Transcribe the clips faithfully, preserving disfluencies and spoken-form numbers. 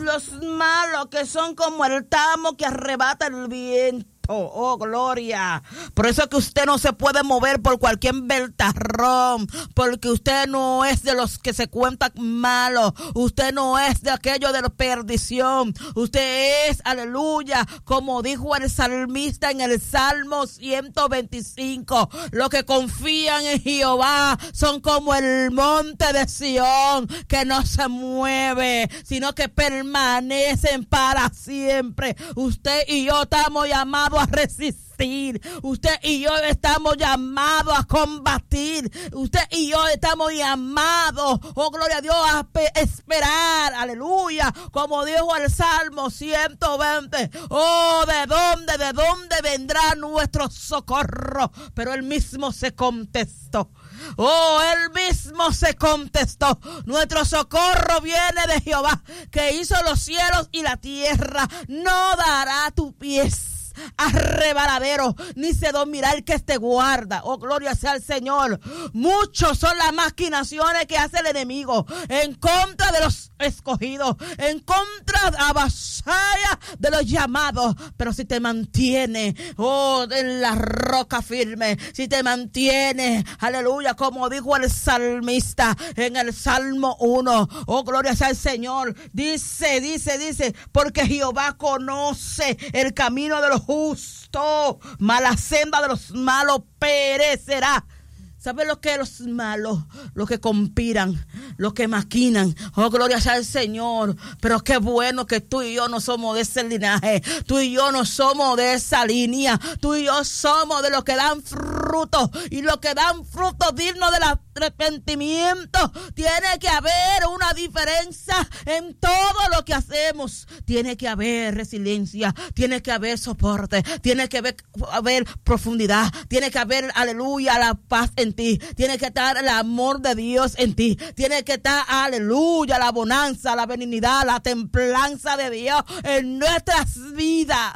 los malos que son como el tamo que arrebata el viento. Oh, oh, gloria. Por eso que usted no se puede mover por cualquier ventarrón, porque usted no es de los que se cuentan malos. Usted no es de aquello de la perdición. Usted es, aleluya, como dijo el salmista en el Salmo ciento veinticinco. Los que confían en Jehová son como el monte de Sión, que no se mueve, sino que permanecen para siempre. Usted y yo estamos llamados a resistir. Usted y yo estamos llamados a combatir. Usted y yo estamos llamados, oh gloria a Dios, a esperar, aleluya, como dijo el Salmo ciento veinte. Oh, ¿de dónde, de dónde vendrá nuestro socorro? Pero él mismo se contestó. Oh, él mismo se contestó. Nuestro socorro viene de Jehová, que hizo los cielos y la tierra. No dará tu pies arrebaladero, ni se dormirá el que te guarda. Oh, gloria sea al Señor. Muchos son las maquinaciones que hace el enemigo en contra de los escogidos, en contra de la vasalla de los llamados. Pero si te mantiene, oh, en la roca firme, si te mantiene, aleluya, como dijo el salmista en el Salmo uno, oh, gloria sea al Señor. Dice, dice, dice, porque Jehová conoce el camino de los justo, mala senda de los malos perecerá. ¿Sabe lo que los malos? Los que conspiran, los que maquinan. Oh, gloria sea al Señor. Pero qué bueno que tú y yo no somos de ese linaje. Tú y yo no somos de esa línea. Tú y yo somos de los que dan frutos. Y los que dan frutos dignos del arrepentimiento. Tiene que haber una diferencia en todo lo que hacemos. Tiene que haber resiliencia. Tiene que haber soporte. Tiene que haber, haber profundidad. Tiene que haber, aleluya, la paz en ti. Tiene que estar el amor de Dios en ti. Tiene que estar, aleluya, la bonanza, la benignidad, la templanza de Dios en nuestras vidas.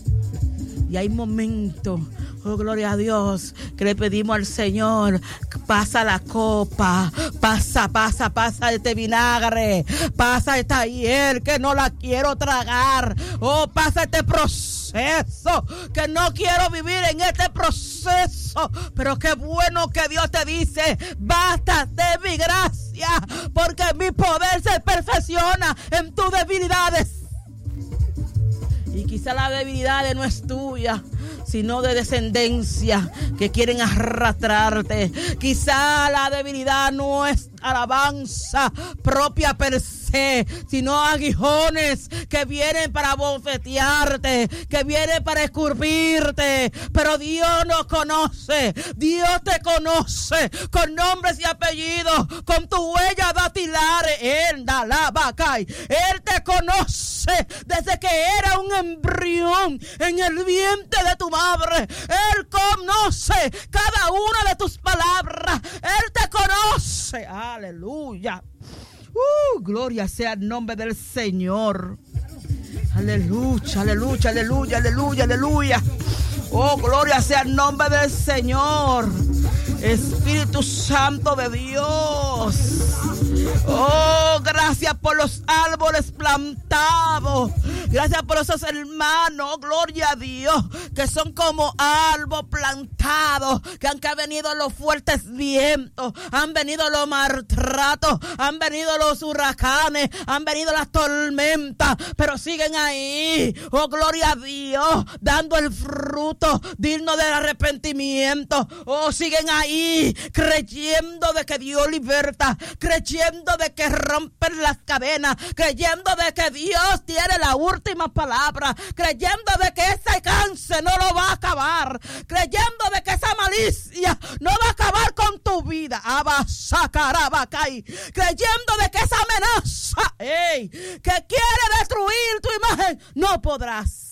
Y hay momentos, oh, gloria a Dios, que le pedimos al Señor, pasa la copa, pasa, pasa, pasa este vinagre, pasa esta hiel que no la quiero tragar, oh, pasa este proceso, que no quiero vivir en este proceso, pero qué bueno que Dios te dice, basta de mi gracia, porque mi poder se perfecciona en tus debilidades. Y quizá la debilidad no es tuya, sino de descendencia que quieren arrastrarte. Quizá la debilidad no es alabanza propia per se, sino aguijones que vienen para bofetearte, que vienen para escupirte. Pero Dios nos conoce, Dios te conoce con nombres y apellidos, con tu huella dactilares. Él da la bacay. Él te conoce desde que era un embrión en el vientre de tu madre. Él conoce cada una de tus palabras. Él te conoce. Aleluya. Uh, gloria sea el nombre del Señor. Aleluya, aleluya, aleluya, aleluya, aleluya. Oh, gloria sea el nombre del Señor. Espíritu Santo de Dios. Oh, gracias por los árboles plantados. Gracias por esos hermanos, gloria a Dios, que son como árboles plantados, que han venido los fuertes vientos, han venido los maltratos, han venido los huracanes, han venido las tormentas, pero siguen ahí, oh, gloria a Dios, dando el fruto digno del arrepentimiento. Oh, siguen ahí, creyendo de que Dios liberta, creyendo de que rompen las cadenas, creyendo de que Dios tiene la última palabra, creyendo de que ese cáncer no lo va a acabar, creyendo de que esa malicia no va a acabar con tu vida, Abasacarabacay, creyendo de que esa amenaza, hey, que quiere destruir tu imagen, no podrás.